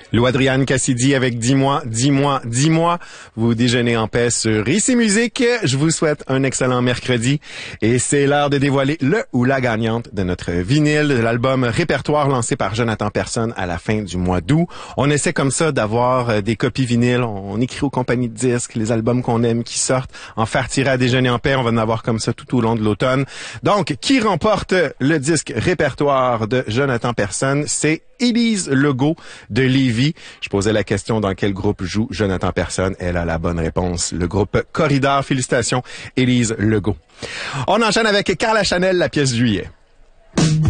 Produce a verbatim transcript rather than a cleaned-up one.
Lou Adriane Cassidy avec Dis-moi, dis-moi, dis-moi. Vous déjeunez en paix sur Ici Musique. Je vous souhaite un excellent mercredi. Et c'est l'heure de dévoiler le ou la gagnante de notre vinyle, de l'album Répertoire lancé par Jonathan Persson à la fin du mois d'août. On essaie comme ça d'avoir des copies vinyles. On écrit aux compagnies de disques, les albums qu'on aime qui sortent, en faire tirer à déjeuner en paix. On va en avoir comme ça tout au long de l'automne. Donc, qui remporte le disque Répertoire de Jonathan Persson? C'est Élise Legault de Lévis. Je posais la question dans quel groupe joue Jonathan Persson. Elle a la bonne réponse. Le groupe Corridor. Félicitations, Élise Legault. On enchaîne avec Carla Chanel, la pièce Juillet.